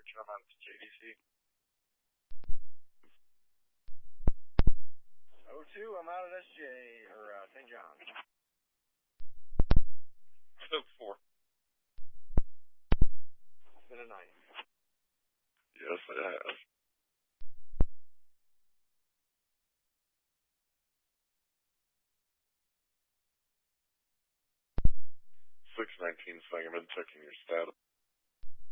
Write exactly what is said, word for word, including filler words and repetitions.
I'm on J D C. oh two, I'm out at S J, or uh, Saint John. Stoke four. It's been a night. Yes, it has. six nineteen Sangamon, checking your status.